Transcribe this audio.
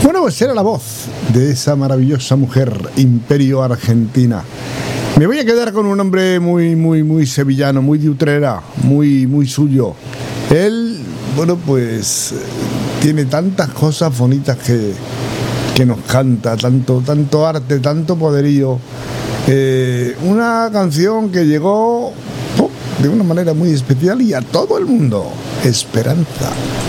Bueno, pues era la voz de esa maravillosa mujer, Imperio Argentina. Me voy a quedar con un hombre muy sevillano, muy de Utrera, muy suyo. Él, bueno, pues tiene tantas cosas bonitas que nos canta, tanto arte, tanto poderío. Una canción que llegó de una manera muy especial y a todo el mundo. Esperanza.